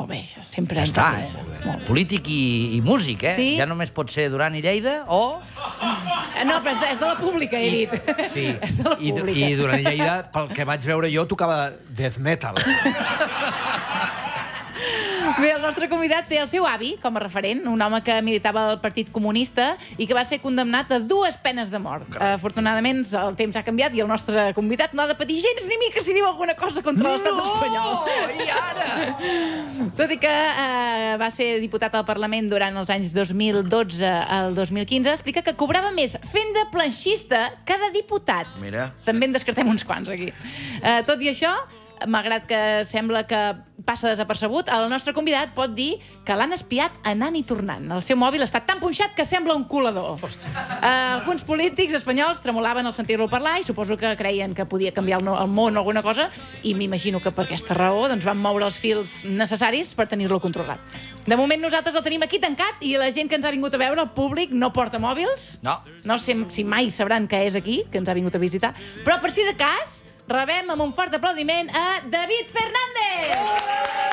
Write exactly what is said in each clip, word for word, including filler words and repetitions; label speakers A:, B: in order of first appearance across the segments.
A: molt bé, això. Sempre
B: Ja està, eh? Polític i músic, eh? Ja només pot ser Duran i Lleida o...
A: No, però és de la pública, he dit.
C: Sí, i Duran i Lleida, pel que vaig veure jo, tocava death metal.
A: Bé, el nostre convidat té el seu avi com a referent, un home que militava al Partit Comunista i que va ser condemnat a dues penes de mort. Afortunadament, el temps ha canviat i el nostre convidat no ha de patir gens ni mica si diu alguna cosa contra l'estat espanyol.
C: No! I ara?
A: Tot i que eh, va ser diputat al Parlament durant els anys dos mil dotze al dos mil quinze, explica que cobrava més fent de planxista que de diputat.
B: Mira.
A: També en descartem uns quants, aquí. Eh, tot i això, malgrat que sembla que passa desapercebut, el nostre convidat pot dir que l'han espiat anant i tornant. El seu mòbil està tan punxat que sembla un colador. Uh, alguns polítics espanyols tremolaven al sentir-lo parlar i suposo que creien que podia canviar el, el món o alguna cosa i m'imagino que per aquesta raó doncs, van moure els fils necessaris per tenir-lo controlat. De moment nosaltres el tenim aquí tancat i la gent que ens ha vingut a veure, el públic, no porta mòbils.
B: No.
A: No sé si mai sabran que és aquí, que ens ha vingut a visitar, però per si de cas rebem amb un fort aplaudiment a David Fernández!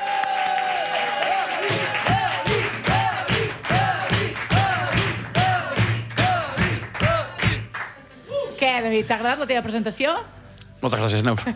A: Què, David, t'ha agradat la teva presentació?
D: Moltes gràcies, Neus.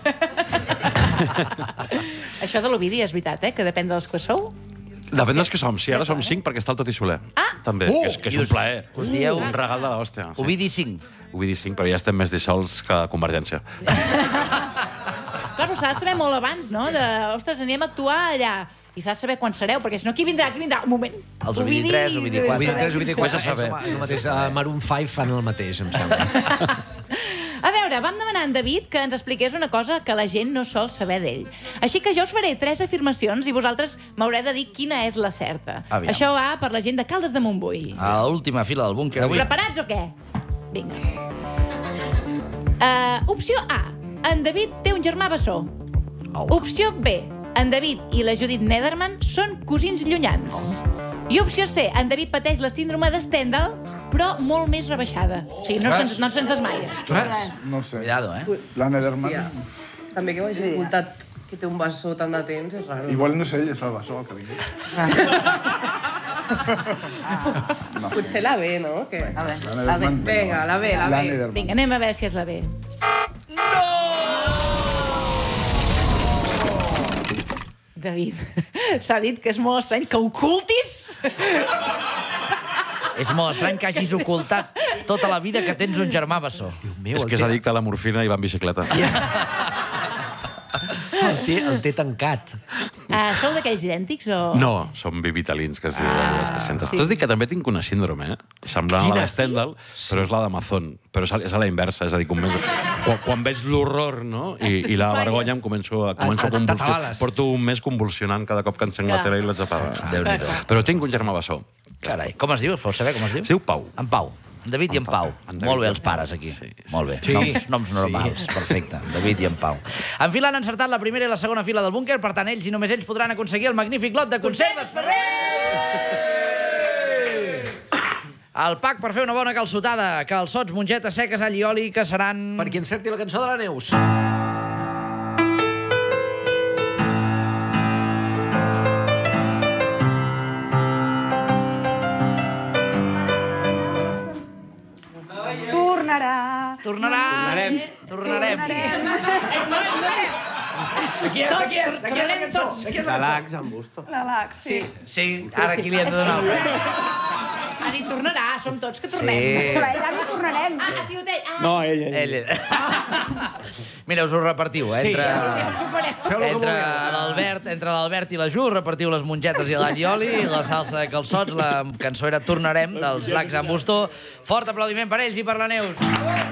A: Això de l'Ovidi és veritat, eh? Que depèn dels que sou.
D: Depèn dels que som. Sí, ara som cinc perquè està el Toti Soler.
A: Ah!
D: També,
B: Uh!
D: que és, que és
B: I
D: un
B: us-
D: plaer.
B: us dieu-
D: Un regal de l'hòstia. Sí.
B: Ovidi cinc.
D: Ovidi cinc, però ja estem més dissolts que Convergència.
A: Clar, però s'ha de saber molt abans, no? De, ostres, anem a actuar allà. I s'ha de saber quan sereu, perquè si no, qui vindrà? Qui vindrà? Un moment.
B: Els Ovidi tres, Ovidi quatre.
C: Ovidi tres, Ovidi quatre.
D: Vés a saber.
C: És el mateix, a Maroon cinc fan el mateix, em sembla.
A: A veure, vam demanar a en David que ens expliqués una cosa que la gent no sol saber d'ell. Així que jo us faré tres afirmacions i vosaltres m'haureu de dir quina és la certa.
B: Aviam.
A: Això va per la gent de Caldes de Montbui.
B: A l'última fila del búnquer avui.
A: Preparats o què? Vinga. Uh, opció A. En David té un germà bessó. Opció B. En David i la Judit Nederman són cosins llunyans. I opció C. En David pateix la síndrome de Stendhal, però molt més rebaixada. O sigui, no se'ns no se'ns desmaia.
C: Ostres!
E: No sé.
B: Cuidado, eh?
E: La Nederman.
F: Hòstia. També que ho hagi ocultat que té un bessó tant de temps, és raro.
E: Igual no sé ell, és el bessó el que vingui. No.
F: Potser la B, no? Que...
E: La Nederman.
F: Vinga, la B, la
E: La
F: B.
E: Nederman.
A: Vinga, anem a veure si és la B. David, s'ha dit que és molt estrany que ocultis...
B: És molt estrany que hagis ocultat tota la vida que tens un germà bessó.
D: És que és addicte a la morfina i va en bicicleta.
C: El té, el té tancat.
A: Uh, sou d'aquells idèntics o...?
D: No, som bivitalins, que es diu ah, les pacientes.
A: sí.
D: Tot i que també tinc una síndrome, eh? Semblant a la de Stendhal, però és la d'Amazon. Però és a, és a la inversa, és a dir, començo, quan, quan veig l'horror, no?, i, i la vergonya em començo a, començo a convulsionar.
C: t'atabales.
D: Porto un mes convulsionant cada cop que encenc la
A: Clar.
D: tele i l'haig d'apagar.
B: Déu-n'hi-do.
D: Però tinc un germà bessó.
B: Carai, com es diu? Vols saber com es diu?
D: Es diu Pau.
B: En Pau. En David i en Pau.
D: En David
B: Molt bé
D: i en
B: els pares aquí.
D: Sí, sí,
B: Molt bé.
C: sí.
B: Noms, noms
C: Sí.
B: normals. Perfecte. David i en Pau. En fila han encertat la primera i la segona fila del búnquer, per tant, ells i només ells podran aconseguir el magnífic lot de conserves Ferrer! El pack per fer una bona calçotada, calçots, mongetes seques, all i oli, que seran...
C: Per qui encerti la cançó de la Neus.
G: Tornarà.
A: Tornarà.
B: Tornarem. Tornarem.
C: Aquí és, aquí és, aquí és la cançó. Aquí és la cançó.
F: en busto.
G: La Lac, sí.
B: Sí, ara aquí li hem de donar el premi.
A: Ha dit tornarà, som tots que tornem.
B: Sí.
G: Però ja no tornarem.
A: Ah, ha sigut ell. Ah,
E: No, ell, ell.
B: Ell. Mira, us ho repartiu, eh?
C: Sí.
B: Entre,
A: us ho farem.
C: Feu-lo com
B: entre
C: vulgueu.
B: l'Albert entre l'Albert i la Ju, repartiu les mongetes i l'all i oli, la salsa de calçots, la cançó era Tornarem, dels Lacs en Bustó. Fort aplaudiment per ells i per la Neus.